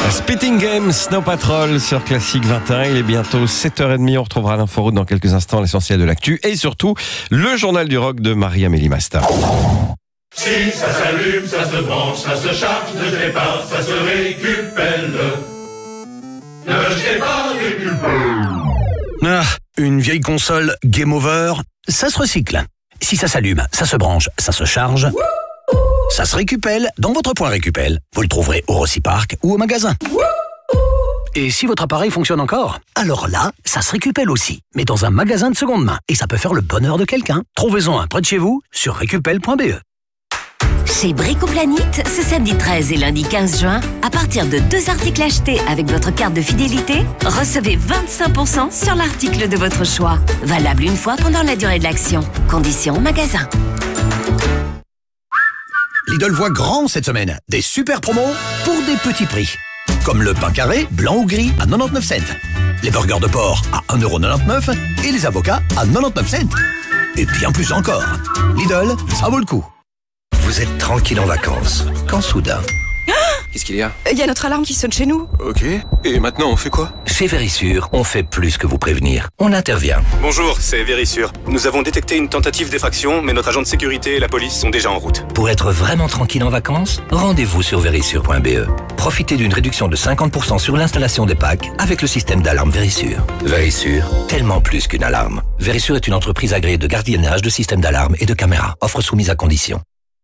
Spitting Games, Snow Patrol sur Classique 21. Il est bientôt 7h30. On retrouvera l'inforoute dans quelques instants, l'essentiel de l'actu et surtout le journal du rock de Marie-Amélie Masta. Si ça s'allume, ça se branche, ça se charge, ne jetez pas, ça se récupère. Ne jetez pas, récupère. Une vieille console Game Over, ça se recycle. Si ça s'allume, ça se branche, ça se charge, ça se récupère dans votre point Récupel. Vous le trouverez au Rocipark ou au magasin. Et si votre appareil fonctionne encore, alors là, ça se récupère aussi, mais dans un magasin de seconde main. Et ça peut faire le bonheur de quelqu'un. Trouvez-en un près de chez vous sur récupel.be. Chez Bricoplanite, ce samedi 13 et lundi 15 juin, à partir de 2 articles achetés avec votre carte de fidélité, recevez 25% sur l'article de votre choix. Valable une fois pendant la durée de l'action. Conditions au magasin. Lidl voit grand cette semaine. Des super promos pour des petits prix. Comme le pain carré, blanc ou gris, à 99 cents. Les burgers de porc à 1,99€ et les avocats à 99 cents. Et bien plus encore. Lidl, ça vaut le coup. Vous êtes tranquille en vacances, quand soudain... Qu'est-ce qu'il y a ? Il y a notre alarme qui sonne chez nous. Ok. Et maintenant, on fait quoi ? Chez Vérissure, on fait plus que vous prévenir. On intervient. Bonjour, c'est Vérissure. Nous avons détecté une tentative d'effraction, mais notre agent de sécurité et la police sont déjà en route. Pour être vraiment tranquille en vacances, rendez-vous sur vérissure.be. Profitez d'une réduction de 50% sur l'installation des packs avec le système d'alarme Vérissure. Vérissure, tellement plus qu'une alarme. Vérissure est une entreprise agréée de gardiennage de systèmes d'alarme et de caméras. Offre soumise à conditions.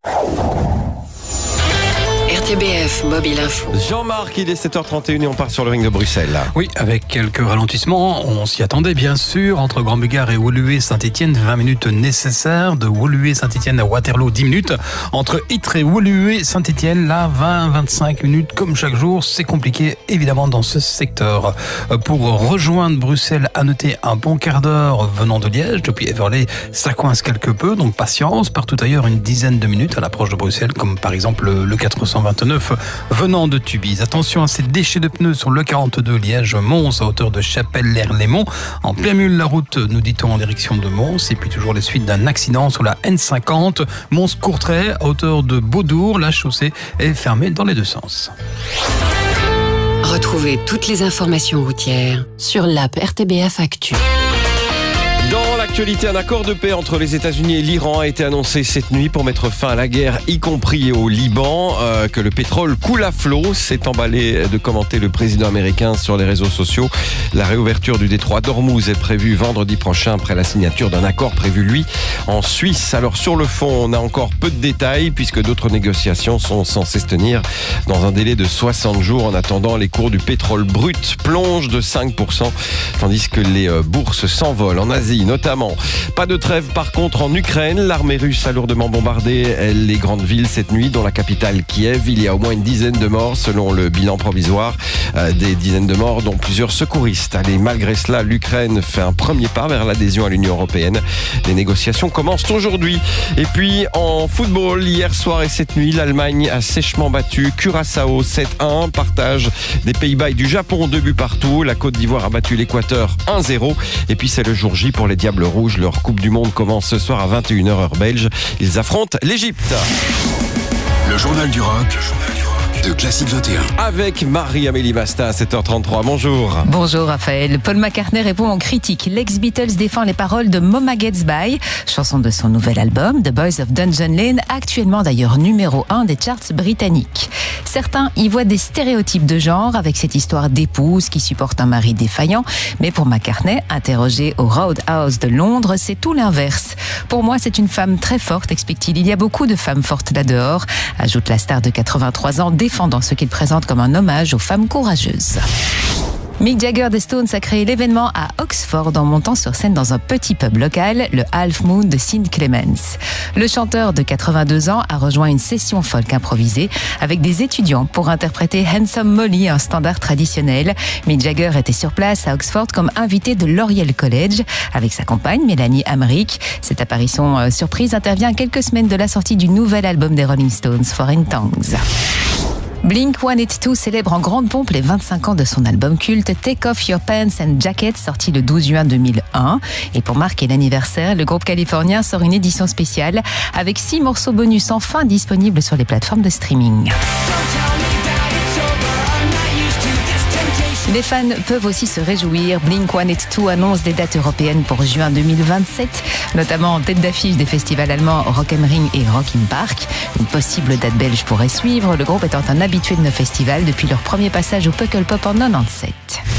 RTBF Mobile Info. Jean-Marc, il est 7h31 et on part sur le ring de Bruxelles. Là. Oui, avec quelques ralentissements, on s'y attendait bien sûr. Entre Grand-Bugard et Woluwe-Saint-Étienne, 20 minutes nécessaires. De Woluwe-Saint-Étienne à Waterloo, 10 minutes. Entre Ytre et Woluwe-Saint-Étienne, là, 20-25 minutes. Comme chaque jour, c'est compliqué évidemment dans ce secteur. Pour rejoindre Bruxelles, à noter un bon quart d'heure venant de Liège. Depuis Everley, ça coince quelque peu, donc patience. Partout ailleurs, une dizaine de minutes à l'approche de Bruxelles, comme par exemple le 429 venant de Tubize. Attention à ces déchets de pneus sur le 42 Liège-Mons à hauteur de Chapelle-l'Erlémont. En plein milieu de la route, nous dit-on, en direction de Mons. Et puis toujours les suites d'un accident sur la N50. Mons-Courtrai à hauteur de Beaudour. La chaussée est fermée dans les deux sens. Retrouvez toutes les informations routières sur l'app RTBF Actu. Dans l'actualité, un accord de paix entre les États-Unis et l'Iran a été annoncé cette nuit pour mettre fin à la guerre, y compris au Liban. Que le pétrole coule à flot, s'est emballé de commenter le président américain sur les réseaux sociaux. La réouverture du détroit d'Ormuz est prévue vendredi prochain après la signature d'un accord prévu, lui, en Suisse. Alors sur le fond, on a encore peu de détails puisque d'autres négociations sont censées se tenir dans un délai de 60 jours. En attendant, les cours du pétrole brut plongent de 5%, tandis que les bourses s'envolent en Asie notamment. Pas de trêve par contre en Ukraine. L'armée russe a lourdement bombardé les grandes villes cette nuit, dont la capitale Kiev. Il y a au moins une dizaine de morts selon le bilan provisoire. Des dizaines de morts dont plusieurs secouristes. Allez, malgré cela, l'Ukraine fait un premier pas vers l'adhésion à l'Union européenne. Les négociations commencent aujourd'hui. Et puis en football, hier soir et cette nuit, l'Allemagne a sèchement battu Curaçao 7-1. Partage des Pays-Bas et du Japon, 2 buts partout. La Côte d'Ivoire a battu l'Équateur 1-0. Et puis c'est le jour J pour les Diables Rouges. Leur Coupe du Monde commence ce soir à 21h heure belge. Ils affrontent l'Égypte. Le journal du rock de Classique 21. Avec Marie-Amélie Masta à 7h33. Bonjour. Bonjour Raphaël. Paul McCartney répond aux critiques. L'ex-Beatles défend les paroles de Mama Gets By, chanson de son nouvel album The Boys of Dungeon Lane, actuellement d'ailleurs numéro 1 des charts britanniques. Certains y voient des stéréotypes de genre avec cette histoire d'épouse qui supporte un mari défaillant. Mais pour McCartney, interrogé au Roadhouse de Londres, c'est tout l'inverse. Pour moi, c'est une femme très forte, explique-t-il. Il y a beaucoup de femmes fortes là-dehors, ajoute la star de 83 ans, défendant ce qu'il présente comme un hommage aux femmes courageuses. Mick Jagger des Stones a créé l'événement à Oxford en montant sur scène dans un petit pub local, le Half Moon de St. Clements. Le chanteur de 82 ans a rejoint une session folk improvisée avec des étudiants pour interpréter Handsome Molly, un standard traditionnel. Mick Jagger était sur place à Oxford comme invité de l'Oriel College avec sa compagne Mélanie Hamrick. Cette apparition surprise intervient à quelques semaines de la sortie du nouvel album des Rolling Stones, Foreign Tongues. Blink-182 célèbre en grande pompe les 25 ans de son album culte Take Off Your Pants and Jacket, sorti le 12 juin 2001. Et pour marquer l'anniversaire, le groupe californien sort une édition spéciale avec 6 morceaux bonus enfin disponibles sur les plateformes de streaming. Les fans peuvent aussi se réjouir. Blink-182 annonce des dates européennes pour juin 2027, notamment en tête d'affiche des festivals allemands Rock am Ring et Rock im Park. Une possible date belge pourrait suivre, le groupe étant un habitué de nos festivals depuis leur premier passage au Pukkelpop en 97.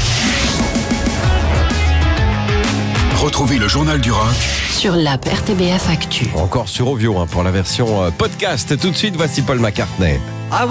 Retrouvez le journal du rock sur l'app RTBF Actu. Encore sur Ovio pour la version podcast. Tout de suite, voici Paul McCartney.